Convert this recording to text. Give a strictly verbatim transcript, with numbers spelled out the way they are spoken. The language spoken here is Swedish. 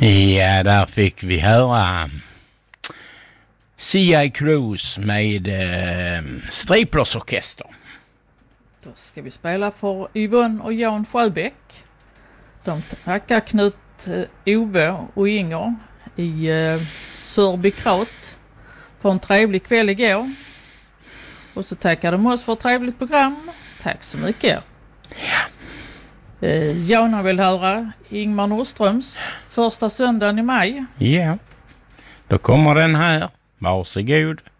Ja, där fick vi höra C I Cruise med eh, Striplers orkester. Då ska vi spela för Yvonne och Jan Sjöbäck. De tackar Knut, eh, Ove och Inger i eh, Sörbykrot för en trevlig kväll igår. Och så tackar de oss för ett trevligt program. Tack så mycket. Ja. Eh, Jana vill höra Ingmar Nordströms första söndagen i maj. Ja, då kommer den här. Varsågod.